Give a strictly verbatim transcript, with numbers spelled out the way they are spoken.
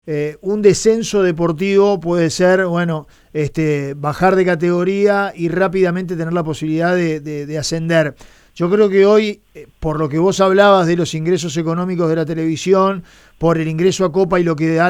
Eh, un descenso deportivo puede ser, bueno, este, bajar de categoría y rápidamente tener la posibilidad de, de, de ascender. Yo creo que hoy, eh, por lo que vos hablabas de los ingresos económicos de la televisión, por el ingreso a Copa y lo que da